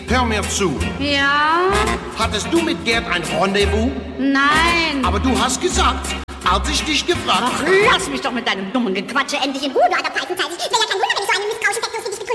hör mir zu. Ja? Hattest du mit Gerd ein Rendezvous? Nein. Aber du hast gesagt, als ich dich gefragt habe. Lass mich doch mit deinem dummen Gequatsche endlich in Ruhe, du alter Pfeifenzeit. Wäre ja kein Wunder, wenn ich so eine misstrauische Steckdose wie dich